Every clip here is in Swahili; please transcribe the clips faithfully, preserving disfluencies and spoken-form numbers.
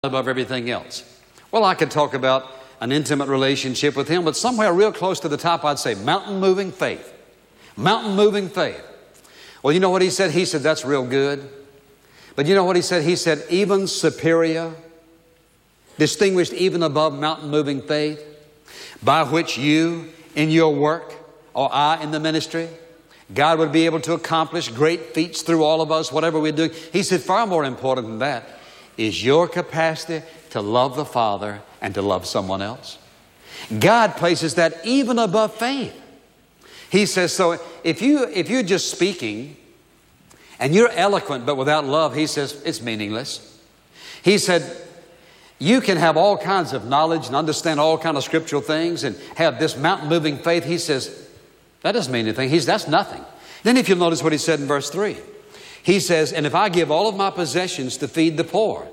above everything else. Well, I could talk about an intimate relationship with Him, but somewhere real close to the top, I'd say mountain-moving faith. Mountain-moving faith. Well, you know what He said? He said, that's real good. But you know what He said? He said, even superior, distinguished even above mountain-moving faith, by which you in your work, or I in the ministry, God would be able to accomplish great feats through all of us, whatever we do. He said, far more important than that is your capacity to love the Father and to love someone else. God places that even above faith. He says, so if, you, if you're just speaking and you're eloquent but without love, He says, it's meaningless. He said, you can have all kinds of knowledge and understand all kinds of scriptural things and have this mountain-moving faith. He says, that doesn't mean anything. He's, that's nothing. Then if you'll notice what He said in verse three, He says, and if I give all of my possessions to feed the poor.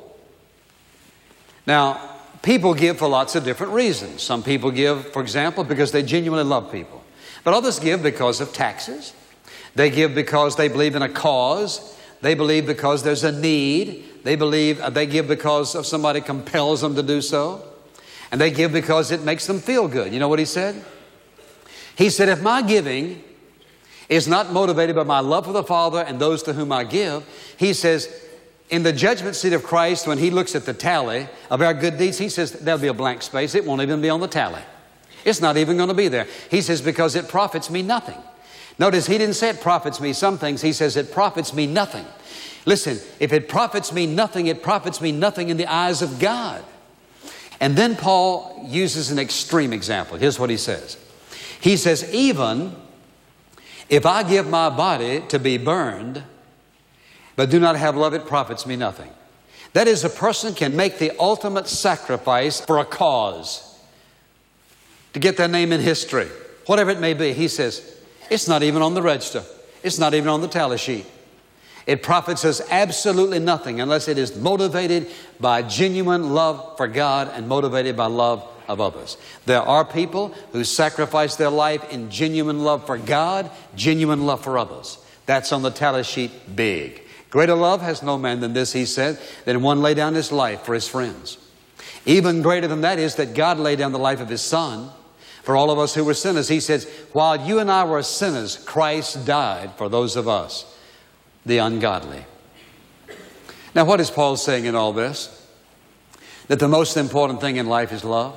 Now, people give for lots of different reasons. Some people give, for example, because they genuinely love people. But others give because of taxes. They give because they believe in a cause. They believe because there's a need. They believe, they give because of somebody compels them to do so. And they give because it makes them feel good. You know what He said? He said, if my giving is not motivated by my love for the Father and those to whom I give, He says, in the judgment seat of Christ, when He looks at the tally of our good deeds, He says, there'll be a blank space. It won't even be on the tally. It's not even going to be there. He says, because it profits me nothing. Notice He didn't say it profits me some things. He says it profits me nothing. Listen, if it profits me nothing, it profits me nothing in the eyes of God. And then Paul uses an extreme example. Here's what he says. He says, even if I give my body to be burned, but do not have love, it profits me nothing. That is, a person can make the ultimate sacrifice for a cause, to get their name in history, whatever it may be. He says, it's not even on the register. It's not even on the tally sheet. It profits us absolutely nothing unless it is motivated by genuine love for God and motivated by love of others. There are people who sacrifice their life in genuine love for God, genuine love for others. That's on the tally sheet big. Greater love has no man than this, He said, than one lay down his life for his friends. Even greater than that is that God laid down the life of His Son for all of us who were sinners. He says, while you and I were sinners, Christ died for those of us, the ungodly. Now, what is Paul saying in all this? That the most important thing in life is love.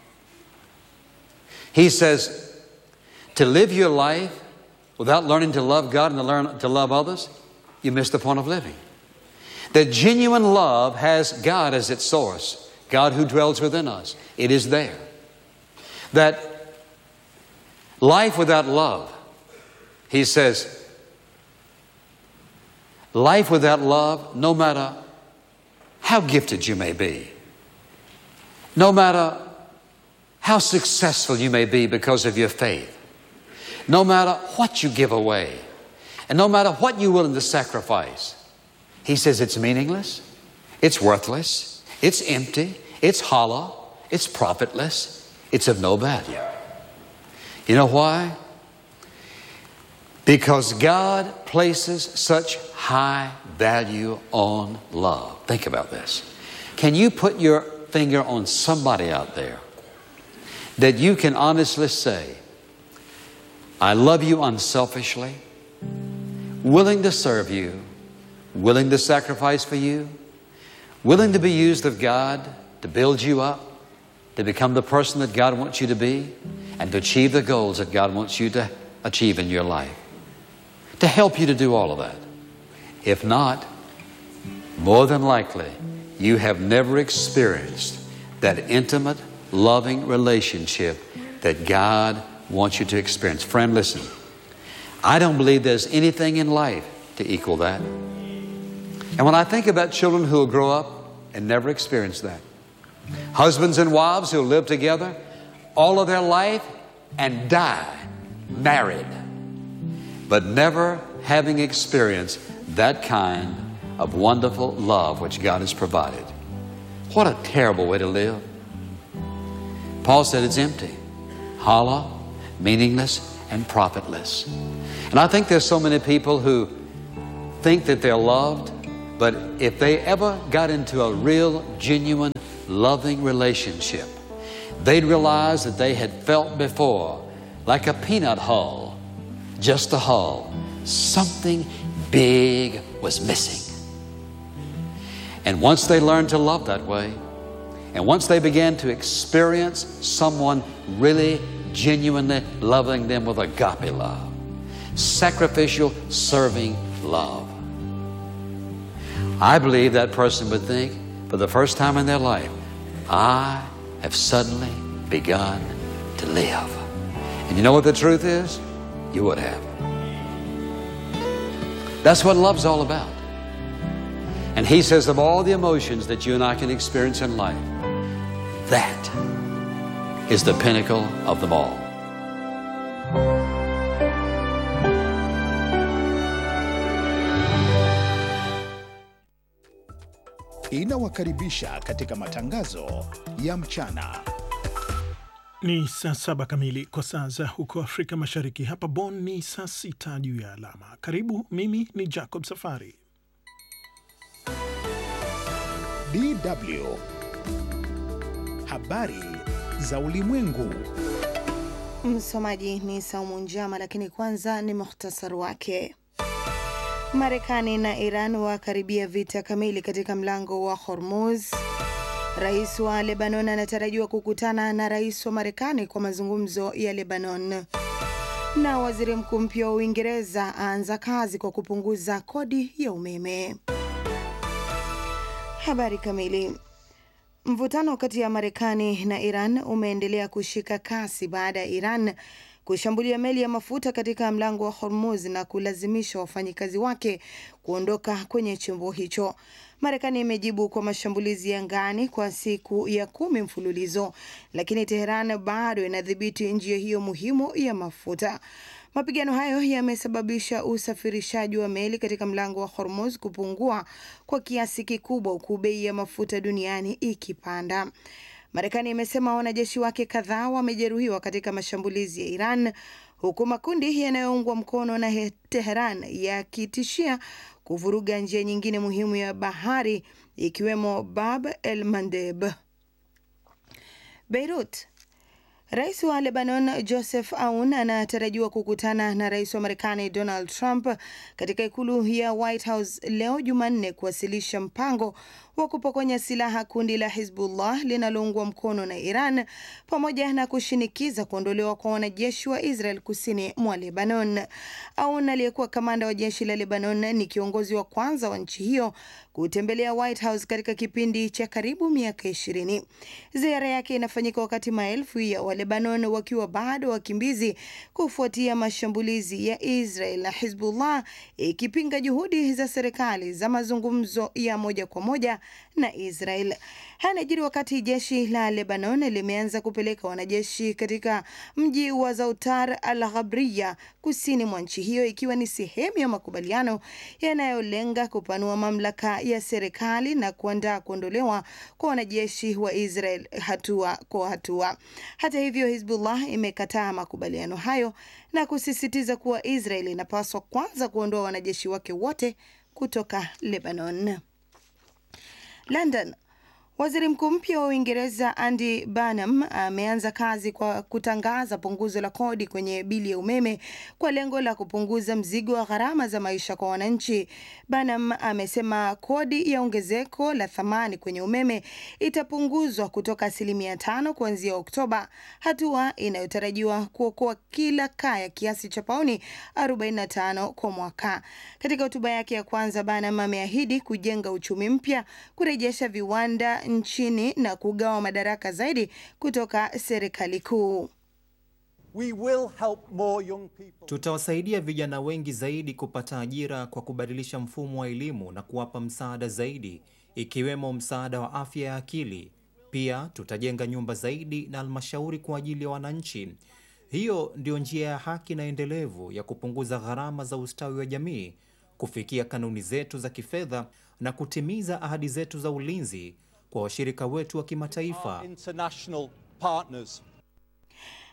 He says, to live your life without learning to love God and to learn to love others, you miss the point of living. That genuine love has God as its source. God who dwells within us. It is there. That life without love, he says, life without love, no matter how gifted you may be, no matter how successful you may be because of your faith, no matter what you give away, and no matter what you're willing to sacrifice, he says it's meaningless, it's worthless, it's empty, it's hollow, it's profitless, it's of no value. You know why? Because God places such high value on love. Think about this. Can you put your finger on somebody out there that you can honestly say, I love you unselfishly, willing to serve you, willing to sacrifice for you, willing to be used of God to build you up, to become the person that God wants you to be, and to achieve the goals that God wants you to achieve in your life, to help you to do all of that? If not, more than likely, you have never experienced that intimate, loving relationship that God wants you to experience. Friend, listen. I don't believe there's anything in life to equal that. And when I think about children who will grow up and never experience that, husbands and wives who live together all of their life and die married, but never having experienced that kind of wonderful love which God has provided. What a terrible way to live. Paul said it's empty, hollow, meaningless, and profitless. And I think there's so many people who think that they're loved But if they ever got into a real, genuine, loving relationship, they'd realize that they had felt before, like a peanut hull, just a hull. Something big was missing. And once they learned to love that way, and once they began to experience someone really, genuinely loving them with agape love, sacrificial, serving love, I believe that person would think, for the first time in their life, I have suddenly begun to live. And you know what the truth is? You would have. That's what love's all about. And he says of all the emotions that you and I can experience in life, that is the pinnacle of them all. Inawakaribisha katika matangazo ya mchana. Ni saa saba kamili kwa saa za huko Afrika Mashariki. Hapa Bonn ni saa sita juu ya alama. Karibu, mimi ni Jacob Safari. D W Habari za ulimwengu. Msomaji ni Saumu Njama, lakini kwanza ni muhtasari wake. Marekani na Iran wakaribia vita kamili katika mlango wa Hormuz. Rais wa Lebanon anatarajiwa kukutana na rais wa Marekani kwa mazungumzo ya Lebanon. Na waziri mkuu mpya wa Uingereza aanza kazi kwa kupunguza kodi ya umeme. Habari kamili. Mvutano kati ya Marekani na Iran umeendelea kushika kasi baada ya Iran kushambulia meli ya mafuta katika mlango wa Hormuz na kulazimisha wafanyikazi wake kuondoka kwenye chombo hicho. Marekani imejibu kwa mashambulizi ya angani kwa siku ya kumi mfululizo, lakini Tehran bado inadhibiti njia hiyo muhimu ya mafuta. Mapigano hayo yamesababisha usafirishaji wa meli katika mlango wa Hormuz kupungua kwa kiasi kikubwa, huku bei ya mafuta duniani ikipanda. Marekani imesema wanajeshi wake kadhaa wamejeruhiwa katika mashambulizi ya Iran, huku makundi yanayoungwa mkono na Tehran yakitishia kuvuruga njia nyingine muhimu ya bahari ikiwemo Bab el Mandeb. Beirut. Rais wa Lebanon Joseph Aoun anatarajiwa kukutana na rais wa Marekani Donald Trump katika ikulu ya White House leo Jumanne kuwasilisha mpango wa kupokonya silaha kundi la Hezbollah linaloungwa mkono na Iran, pamoja na kushinikiza kuondolewa kwa wanajeshi wa Israel kusini mwa Lebanon. Aoun, aliyekuwa kamanda wa jeshi la Lebanon, ni kiongozi wa kwanza wa nchi hiyo kutembelea White House katika kipindi cha karibu miaka ishirini. Ziara yake inafanyika wakati maelfu ya wa Lebanon wakiwa bado wakimbizi kufuatia mashambulizi ya Israel na Hezbollah ikipinga juhudi za serikali za mazungumzo ya moja kwa moja na Israel. Hanajiri wakati jeshi la Lebanon limeanza kupeleka wanajeshi katika mji wa Zautar al-Ghabriya kusini mwa nchi hiyo, ikiwa ni sehemu ya makubaliano yanayolenga kupanua mamlaka ya serikali na kuandaa kuondolewa kwa wanajeshi wa Israel hatua kwa hatua. Hata hivyo, Hezbollah imekataa makubaliano hayo na kusisitiza kuwa Israel inapaswa kwanza kuondoa wanajeshi wake wote kutoka Lebanon. London. Waziri mkuu mpya wa Uingereza Andy Burnham ameanza kazi kwa kutangaza punguzo la kodi kwenye bili ya umeme kwa lengo la kupunguza mzigo wa gharama za maisha kwa wananchi. Burnham amesema kodi ya ongezeko la thamani kwenye umeme itapunguzwa kutoka asilimia tano kuanzia Oktoba, hatua inayotarajiwa kuokoa kila kaya kiasi cha pauni arobaini na tano kwa mwaka. Katika hotuba yake ya kwanza, Burnham ameahidi kujenga uchumi mpya, kurejesha viwanda nchini na kugawa madaraka zaidi kutoka serikali kuu. Tutawasaidia vijana wengi zaidi kupata ajira kwa kubadilisha mfumo wa elimu na kuwapa msaada zaidi, ikiwemo msaada wa afya ya akili. Pia tutajenga nyumba zaidi na halmashauri kwa ajili ya wananchi. Hiyo ndio njia ya haki na endelevu ya kupunguza gharama za ustawi wa jamii, kufikia kanuni zetu za kifedha na kutimiza ahadi zetu za ulinzi kwa washirika wetu wa kimataifa.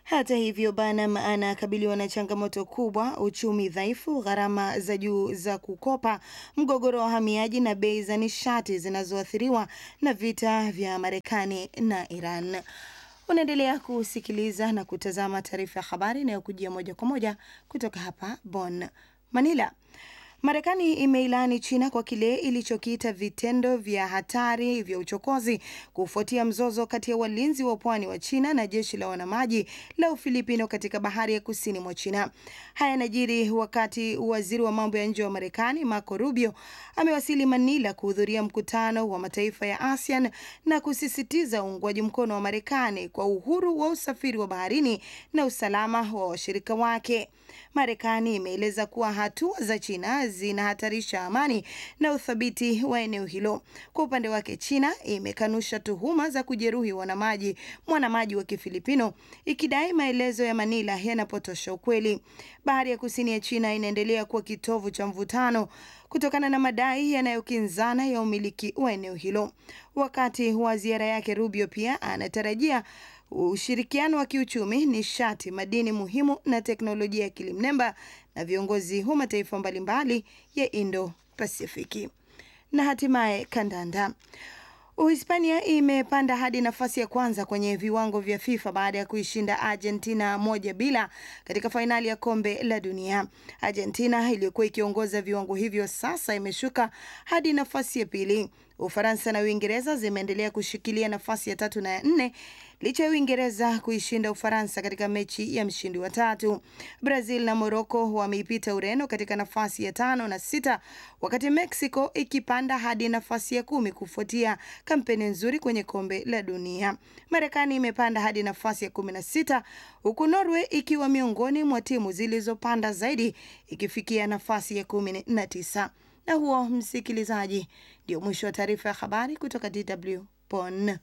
Hata hivyo, Banam anakabiliwa na changamoto kubwa: uchumi dhaifu, gharama za juu za kukopa, mgogoro wa wahamiaji na bei za nishati zinazoathiriwa na vita vya Marekani na Iran. Unaendelea kusikiliza na kutazama taarifa ya habari inayokujia moja kwa moja kutoka hapa Bonn. Manila. Marekani imeilani China kwa kile ilichokiita vitendo vya hatari vya uchokozi kufuatia mzozo kati ya walinzi wa pwani wa China na jeshi la wanamaji la Ufilipino katika bahari ya kusini mwa China. Haya yanajiri wakati waziri wa mambo ya nje wa Marekani Marco Rubio amewasili Manila kuhudhuria mkutano wa mataifa ya ASEAN na kusisitiza uungwaji mkono wa Marekani kwa uhuru wa usafiri wa baharini na usalama wa washirika wake. Marekani imeeleza kuwa hatua za China zinahatarisha amani na uthabiti wa eneo hilo. Kwa upande wake, China imekanusha tuhuma za kujeruhi wanamaji mwanamaji wa Kifilipino, ikidai maelezo ya Manila yanapotosha ukweli. Bahari ya kusini ya China inaendelea kuwa kitovu cha mvutano kutokana na madai yanayokinzana ya umiliki wa eneo hilo. Wakati wa ziara yake, Rubio pia anatarajia ushirikiano wa kiuchumi, nishati, madini muhimu na teknolojia ya akili mnemba na viongozi wa mataifa mbalimbali ya Indo-Pasifiki. Na hatimaye kandanda. Uhispania imepanda hadi nafasi ya kwanza kwenye viwango vya FIFA baada ya kuishinda Argentina moja bila katika fainali ya kombe la dunia. Argentina iliyokuwa ikiongoza viwango hivyo sasa imeshuka hadi nafasi ya pili. Ufaransa na Uingereza zimeendelea kushikilia nafasi ya tatu na ya nne licha ya Uingereza kuishinda Ufaransa katika mechi ya mshindi wa tatu. Brazil na Morocco wameipita Ureno katika nafasi ya tano na sita, wakati Mexico ikipanda hadi nafasi ya kumi kufuatia kampeni nzuri kwenye kombe la dunia. Marekani imepanda hadi nafasi ya kumi na sita, huku Norway ikiwa miongoni mwa timu zilizopanda zaidi ikifikia nafasi ya kumi na tisa. Na huo, msikilizaji, ndio mwisho wa taarifa ya habari kutoka D W Bonn.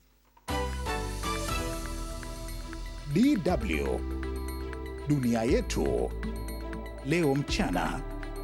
D W Dunia Yetu Leo Mchana.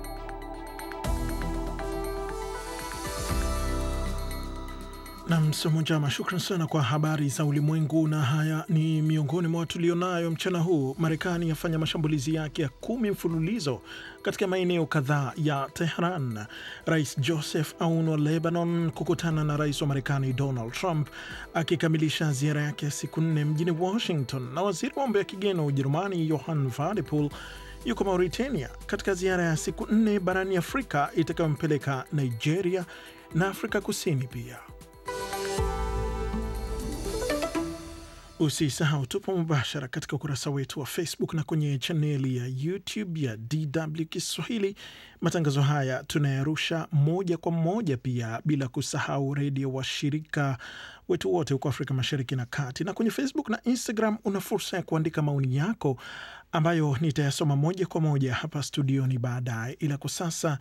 Na msomo njama, shukran sana kwa habari za ulimwengu, na haya ni miongoni mwa tulionayo mchana huu. Marekani yafanya mashambulizi yake ya kumi mfululizo katika maeneo kadhaa ya Tehran. Rais Joseph Aoun wa Lebanon kukutana na rais wa Marekani Donald Trump akikamilisha ziara yake ya siku nne mjini Washington. Na waziri wa mambo ya kigeni wa Ujerumani Johann Wadephul yuko Mauritania katika ziara ya siku nne barani Afrika itakayompeleka Nigeria na Afrika Kusini pia. Usisahau tupo mubashara katika ukurasa wetu wa Facebook na kwenye chaneli ya YouTube ya D W Kiswahili. Matangazo haya tunayarusha moja kwa moja pia, bila kusahau redio wa shirika wetu wote huko Afrika Mashariki na Kati. Na kwenye Facebook na Instagram una fursa ya kuandika maoni yako ambayo nitayasoma moja kwa moja hapa studioni baadaye. Ila kwa sasa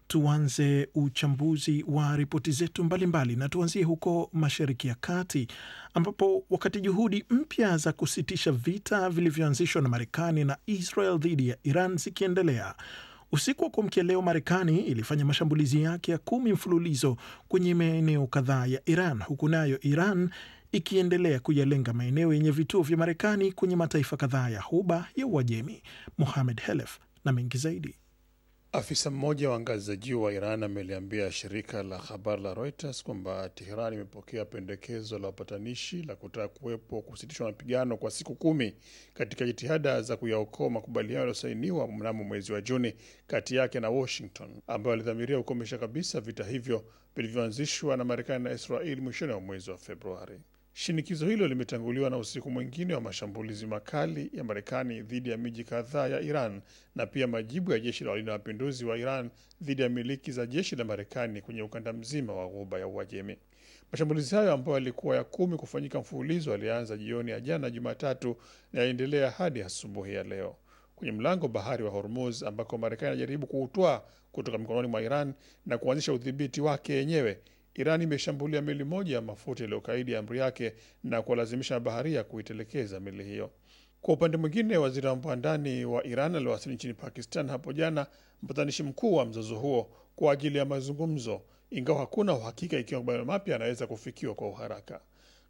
tuanze uchambuzi wa ripoti zetu mbalimbali, na tuanzie huko Mashariki ya Kati, ambapo wakati juhudi mpya za kusitisha vita vilivyoanzishwa na Marekani na Israel dhidi ya Iran zikiendelea, usiku wa kuamkia leo Marekani ilifanya mashambulizi yake ya kumi mfululizo kwenye maeneo kadhaa ya Iran, huku nayo Iran ikiendelea kuyalenga maeneo yenye vituo vya Marekani kwenye mataifa kadhaa ya Ghuba ya Uajemi. Mohamed Helef na mengi zaidi. Afisa mmoja wa ngazi za juu wa Iran ameliambia shirika la habari la Reuters kwamba Tehran imepokea pendekezo la upatanishi la kutaka kuwepo kusitishwa mapigano kwa siku kumi katika jitihada za kuyaokoa makubaliano yaliyosainiwa mnamo mwezi wa Juni kati yake na Washington, ambayo alidhamiria kukomesha kabisa vita hivyo vilivyoanzishwa na Marekani na Israeli mwishoni wa mwezi wa Februari. Shinikizo hilo limetanguliwa na usiku mwingine wa mashambulizi makali ya Marekani dhidi ya miji kadhaa ya Iran na pia majibu ya jeshi la walinda mapinduzi wa Iran dhidi ya miliki za jeshi la Marekani kwenye ukanda mzima wa Ghuba ya Uajemi. Mashambulizi hayo ambayo yalikuwa ya kumi kufanyika mfululizo yalianza jioni ya jana Jumatatu na yaendelea hadi asubuhi ya leo. Kwenye mlango bahari wa Hormuz ambako Marekani inajaribu kuutwaa kutoka mikononi mwa Iran na kuanzisha udhibiti wake yenyewe, Iran imeshambulia meli moja ya mafuta iliyokaidi amri yake na kuwalazimisha baharia kuitelekeza meli hiyo. Kwa upande mwingine, waziri wa mambo ya ndani wa Iran aliwasili nchini Pakistan hapo jana, mpatanishi mkuu wa mzozo huo, kwa ajili ya mazungumzo, ingawa hakuna uhakika ikiwa makubaliano mapya yanaweza kufikiwa kwa uharaka.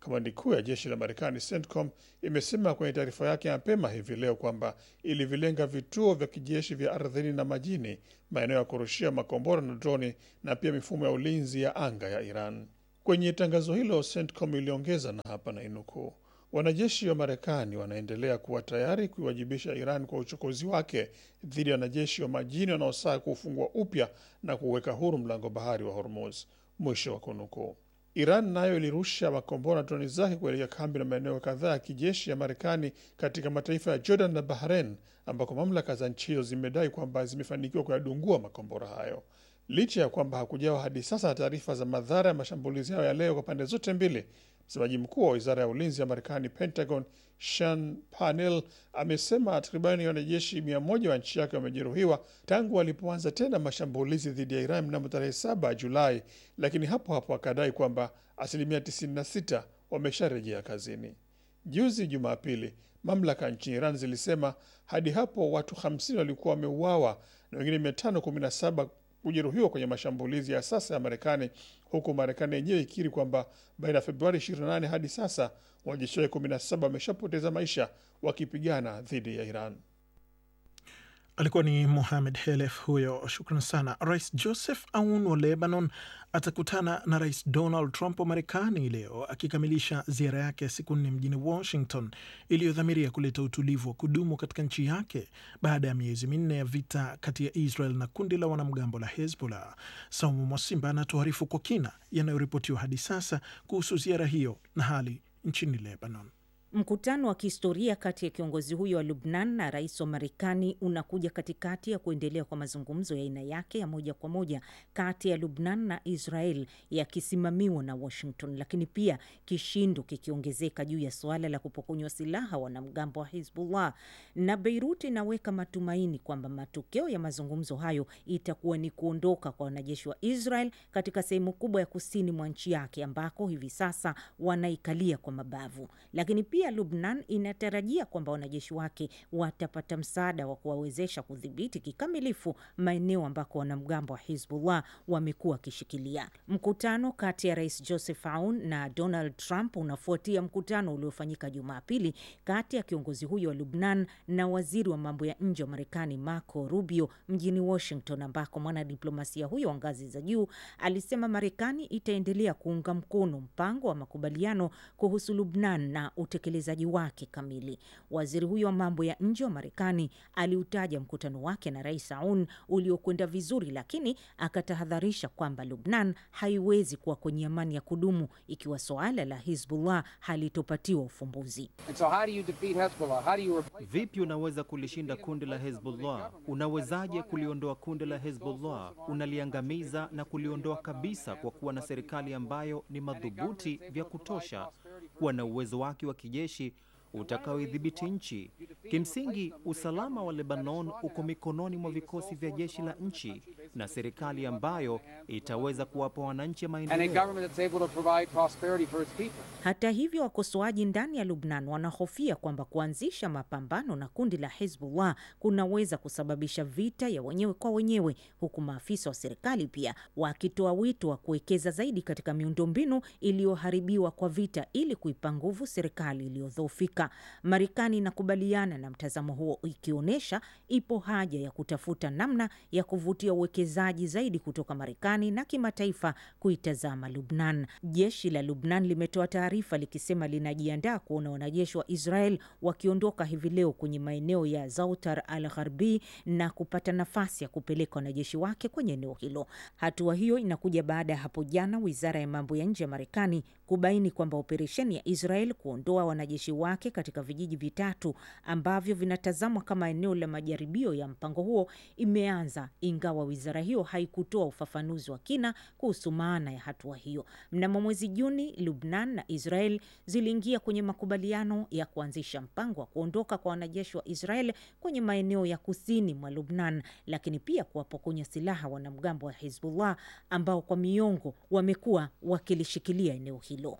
Kamandi kuu ya jeshi la Marekani CENTCOM imesema kwenye taarifa yake mapema hivi leo kwamba ilivilenga vituo vya kijeshi vya ardhini na majini, maeneo ya kurushia makombora na droni, na pia mifumo ya ulinzi ya anga ya Iran. Kwenye tangazo hilo CENTCOM iliongeza, na hapa na inukuu, wanajeshi wa Marekani wanaendelea kuwa tayari kuiwajibisha Iran kwa uchokozi wake dhidi ya wanajeshi wa majini wanaosaa kuufungua upya na kuweka huru mlango bahari wa Hormuz, mwisho wa kunukuu. Iran nayo ilirusha makombora na droni zake kuelekea kambi na maeneo kadhaa ya kijeshi ya Marekani katika mataifa ya Jordan na Bahrain, ambako mamlaka za nchi hizo zimedai kwamba zimefanikiwa kuyadungua makombora hayo. Licha ya kwamba hakujawa hadi sasa taarifa za madhara ya mashambulizi hayo ya leo kwa pande zote mbili, msemaji mkuu wa wizara ya ulinzi ya Marekani, Pentagon, Sean Parnell, amesema takribani wanajeshi mia moja wa nchi yake wamejeruhiwa tangu walipoanza tena mashambulizi dhidi ya Iran mnamo tarehe saba Julai, lakini hapo hapo akadai kwamba asilimia tisini na sita wamesharejea kazini. Juzi Jumapili, mamlaka nchini Iran zilisema hadi hapo watu hamsini walikuwa wameuawa na wengine mia tano kumi na saba kujeruhiwa kwenye mashambulizi ya sasa ya Marekani, huku Marekani yenyewe ikiri kwamba baina ya Februari ishirini na nane hadi sasa wanajeshi wake kumi na saba wameshapoteza maisha wakipigana dhidi ya Iran. Alikuwa ni Mohamed Helef huyo, shukran sana. Rais Joseph Aoun wa Lebanon atakutana na Rais Donald Trump wa Marekani leo akikamilisha ziara yake ya siku nne mjini Washington iliyodhamiria kuleta utulivu wa kudumu katika nchi yake baada ya miezi minne ya vita kati ya Israel na kundi la wanamgambo la Hezbollah. Saumu Mwasimba anatuarifu kwa kina yanayoripotiwa hadi sasa kuhusu ziara hiyo na hali nchini Lebanon. Mkutano wa kihistoria kati ya kiongozi huyo wa Lubnan na rais wa Marekani unakuja katikati ya kuendelea kwa mazungumzo ya aina yake ya moja kwa moja kati ya Lubnan na Israel yakisimamiwa na Washington, lakini pia kishindo kikiongezeka juu ya suala la kupokonywa silaha wanamgambo wa Hezbollah. Na Beirut inaweka matumaini kwamba matokeo ya mazungumzo hayo itakuwa ni kuondoka kwa wanajeshi wa Israel katika sehemu kubwa ya kusini mwa nchi yake ambako hivi sasa wanaikalia kwa mabavu. Lakini pia Lubnan inatarajia kwamba wanajeshi wake watapata msaada wa kuwawezesha kudhibiti kikamilifu maeneo ambako wanamgambo wa Hezbollah wamekuwa kishikilia. Mkutano kati ya Rais Joseph Aoun na Donald Trump unafuatia mkutano uliofanyika Jumapili kati ya kiongozi huyo wa Lubnan na waziri wa mambo ya nje wa Marekani Marco Rubio mjini Washington, ambako mwanadiplomasia huyo wa ngazi za juu alisema Marekani itaendelea kuunga mkono mpango wa makubaliano kuhusu Lubnan na utekelezaji wake kamili. Waziri huyo wa mambo ya nje wa Marekani aliutaja mkutano wake na Rais Aoun uliokwenda vizuri, lakini akatahadharisha kwamba Lubnan haiwezi kuwa kwenye amani ya kudumu ikiwa swala la Hezbollah halitopatiwa ufumbuzi. So how do you defeat Hezbollah? How do you replace... Vipi unaweza kulishinda kundi la Hezbollah? Unawezaje kuliondoa kundi la Hezbollah? Unaliangamiza na kuliondoa kabisa kwa kuwa na serikali ambayo ni madhubuti vya kutosha, kuwa na uwezo wake wa kijeshi utakaoidhibiti nchi. Kimsingi, usalama wa Lebanon uko mikononi mwa vikosi vya jeshi la nchi na serikali ambayo itaweza kuwapa wananchi maendeleo. Hata hivyo, wakosoaji ndani ya Lubnan wanahofia kwamba kuanzisha mapambano na kundi la Hezbollah kunaweza kusababisha vita ya wenyewe kwa wenyewe, huku maafisa wa serikali pia wakitoa wito wa kuwekeza zaidi katika miundombinu iliyoharibiwa kwa vita ili kuipa nguvu serikali iliyodhoofika. Marekani inakubaliana na mtazamo huo, ikionyesha ipo haja ya kutafuta namna ya kuvutia uwekezaji zaidi kutoka Marekani na kimataifa kuitazama Lubnan. Jeshi la Lubnan limetoa taarifa likisema linajiandaa kuona wanajeshi wa Israel wakiondoka hivi leo kwenye maeneo ya Zautar al-Gharbi na kupata nafasi ya kupeleka wanajeshi wake kwenye eneo hilo. Hatua hiyo inakuja baada ya hapo jana Wizara ya Mambo ya Nje ya Marekani kubaini kwamba operesheni ya Israel kuondoa wanajeshi wake katika vijiji vitatu ambavyo vinatazamwa kama eneo la majaribio ya mpango huo imeanza, ingawa wizara hiyo haikutoa ufafanuzi wa kina kuhusu maana ya hatua hiyo. Mnamo mwezi Juni, Lubnan na Israel ziliingia kwenye makubaliano ya kuanzisha mpango wa kuondoka kwa wanajeshi wa Israel kwenye maeneo ya kusini mwa Lubnan, lakini pia kuwapokonya silaha wanamgambo wa Hezbollah ambao kwa miongo wamekuwa wakilishikilia eneo hilo.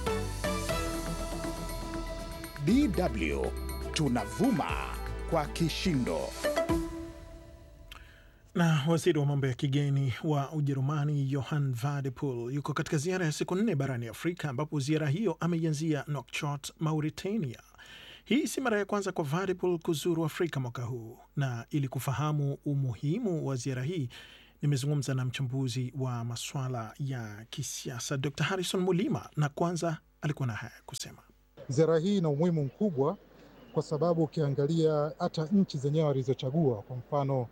D W tunavuma kwa kishindo. Na waziri wa mambo ya kigeni wa Ujerumani Johann Wadephul yuko katika ziara ya siku nne barani Afrika, ambapo ziara hiyo ameianzia Nouakchott, Mauritania. Hii si mara ya kwanza kwa Wadephul kuzuru Afrika mwaka huu, na ili kufahamu umuhimu wa ziara hii nimezungumza na mchambuzi wa masuala ya kisiasa Doctor Harrison Mulima, na kwanza alikuwa na haya kusema. Ziara hii ina umuhimu mkubwa kwa sababu ukiangalia hata nchi zenyewe walizochagua, kwa mfano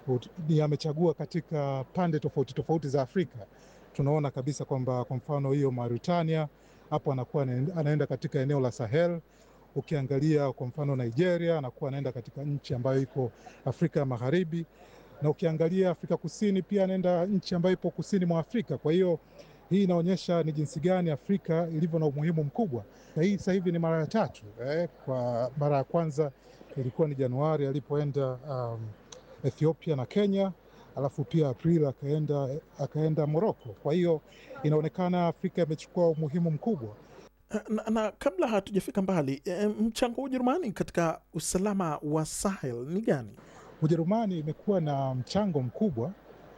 ni amechagua katika pande tofauti tofauti za Afrika. Tunaona kabisa kwamba kwa mfano hiyo Mauritania hapo anakuwa anaenda katika eneo la Sahel. Ukiangalia kwa mfano Nigeria anakuwa anaenda katika nchi ambayo iko Afrika ya Magharibi, na ukiangalia Afrika Kusini pia anaenda nchi ambayo ipo kusini mwa Afrika. Kwa hiyo hii inaonyesha ni jinsi gani Afrika ilivyo na umuhimu mkubwa. Na hii sasa hivi ni mara ya tatu eh. Kwa mara ya kwanza ilikuwa ni Januari alipoenda um, Ethiopia na Kenya, alafu pia Aprili akaenda akaenda Morocco. Kwa hiyo inaonekana Afrika imechukua umuhimu mkubwa. Na, na kabla hatujafika mbali, mchango wa Ujerumani katika usalama wa Sahel ni gani? Ujerumani imekuwa na mchango mkubwa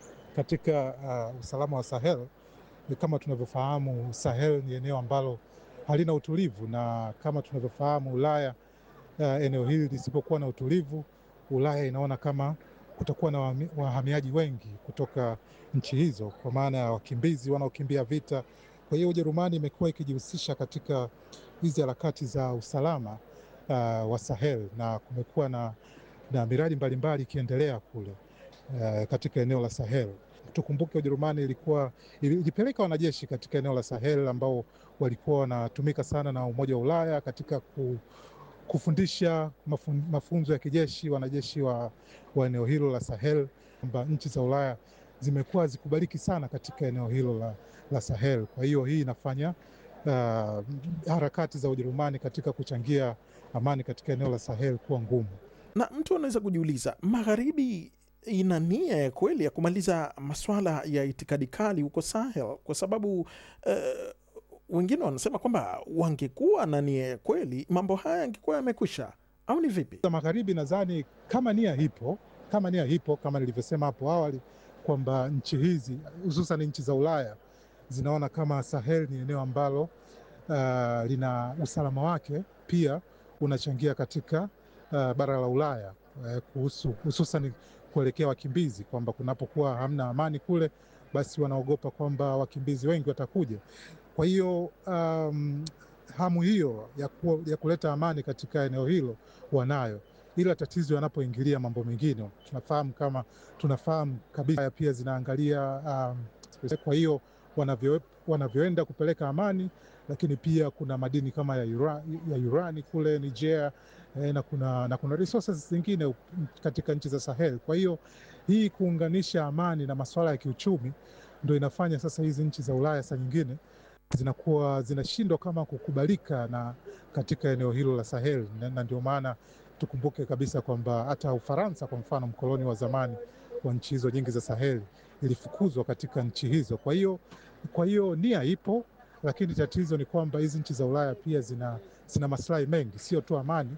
katika uh, usalama wa Sahel. Kama tunavyofahamu, Sahel ni eneo ambalo halina utulivu, na kama tunavyofahamu Ulaya, uh, eneo hili lisipokuwa na utulivu, Ulaya inaona kama kutakuwa na wahamiaji wengi kutoka nchi hizo, kwa maana ya wakimbizi wanaokimbia vita. Kwa hiyo Ujerumani imekuwa ikijihusisha katika hizi harakati za usalama uh, wa Sahel, na kumekuwa na, na miradi mbalimbali ikiendelea kule uh, katika eneo la Sahel. Tukumbuke Ujerumani ilikuwa ilipeleka wanajeshi katika eneo la Sahel ambao walikuwa wanatumika sana na Umoja wa Ulaya katika ku, kufundisha mafun, mafunzo ya kijeshi wanajeshi wa, wa eneo hilo la Sahel. Kwamba nchi za Ulaya zimekuwa zikubaliki sana katika eneo hilo la, la Sahel. Kwa hiyo hii inafanya uh, harakati za Ujerumani katika kuchangia amani katika eneo la Sahel kuwa ngumu. Na mtu anaweza kujiuliza, Magharibi ina nia ya kweli ya kumaliza masuala ya itikadi kali huko Sahel? Kwa sababu uh, wengine wanasema kwamba wangekuwa na nia ya kweli mambo haya yangekuwa yamekwisha, au ni vipi? Magharibi nadhani kama nia hipo, kama nia hipo kama nilivyosema hapo awali kwamba nchi hizi hususan nchi za Ulaya zinaona kama Sahel ni eneo ambalo uh, lina usalama wake pia unachangia katika uh, bara la Ulaya uh, kuhusu hususan kuelekea wakimbizi, kwamba kunapokuwa hamna amani kule, basi wanaogopa kwamba wakimbizi wengi watakuja. Kwa hiyo um, hamu hiyo ya, ku, ya kuleta amani katika eneo hilo wanayo, ila tatizo yanapoingilia mambo mengine. Tunafahamu kama tunafahamu kabisa pia zinaangalia um, kwa hiyo wanavyo, wanavyoenda kupeleka amani, lakini pia kuna madini kama ya, ura, ya urani kule Nigeria eh, na kuna na kuna resources zingine katika nchi za Sahel. Kwa hiyo hii kuunganisha amani na masuala ya kiuchumi ndio inafanya sasa hizi nchi za Ulaya saa nyingine zinakuwa zinashindwa kama kukubalika na katika eneo hilo la Sahel, na ndio maana tukumbuke kabisa kwamba hata Ufaransa kwa mfano, mkoloni wa zamani wa nchi hizo nyingi za Sahel, ilifukuzwa katika nchi hizo. Kwa hiyo kwa hiyo nia ipo, lakini tatizo ni kwamba hizi nchi za Ulaya pia zina zina maslahi mengi, sio tu amani.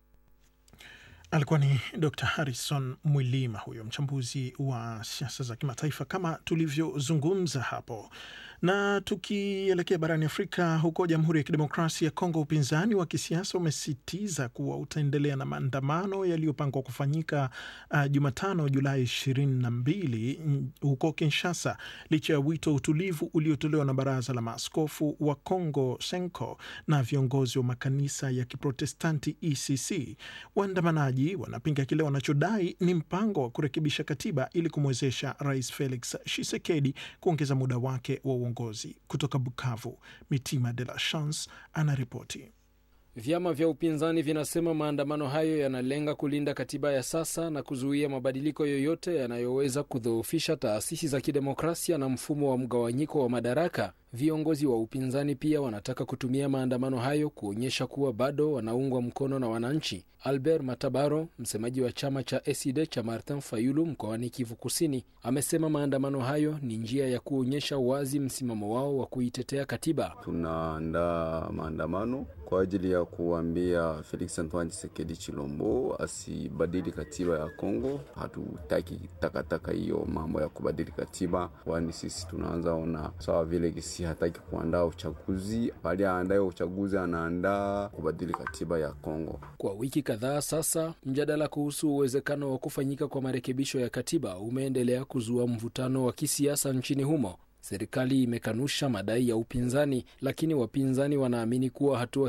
Alikuwa ni Doctor Harrison Mulima, huyo mchambuzi wa siasa za kimataifa kama tulivyozungumza hapo. Na tukielekea barani Afrika, huko Jamhuri ya Kidemokrasia ya Kongo, upinzani wa kisiasa umesisitiza kuwa utaendelea na maandamano yaliyopangwa kufanyika uh, Jumatano Julai ishirini na mbili huko Kinshasa, licha ya wito utulivu uliotolewa na Baraza la Maaskofu wa Kongo Senko na viongozi wa makanisa ya Kiprotestanti E C C. Waandamanaji wanapinga kile wanachodai ni mpango wa kurekebisha katiba ili kumwezesha Rais Felix Tshisekedi kuongeza muda wake wa uongozi. Kutoka Bukavu, Mitima de la Chance anaripoti. Vyama vya upinzani vinasema maandamano hayo yanalenga kulinda katiba ya sasa na kuzuia mabadiliko yoyote yanayoweza kudhoofisha taasisi za kidemokrasia na mfumo wa mgawanyiko wa madaraka. Viongozi wa upinzani pia wanataka kutumia maandamano hayo kuonyesha kuwa bado wanaungwa mkono na wananchi. Albert Matabaro, msemaji wa chama cha S I D cha Martin Fayulu mkoani Kivu Kusini, amesema maandamano hayo ni njia ya kuonyesha wazi msimamo wao wa kuitetea katiba. Tunaandaa maandamano kwa ajili ya kuambia Felix Antoine Tshisekedi Chilombo asibadili katiba ya Kongo. Hatutaki takataka hiyo mambo ya kubadili katiba, kwani sisi tunaanza ona sawa vile kisi hataki kuandaa uchaguzi, bali aandae uchaguzi anaandaa kubadili katiba ya Kongo. Kwa wiki kadhaa sasa, mjadala kuhusu uwezekano wa kufanyika kwa marekebisho ya katiba umeendelea kuzua mvutano wa kisiasa nchini humo. Serikali imekanusha madai ya upinzani, lakini wapinzani wanaamini kuwa hatua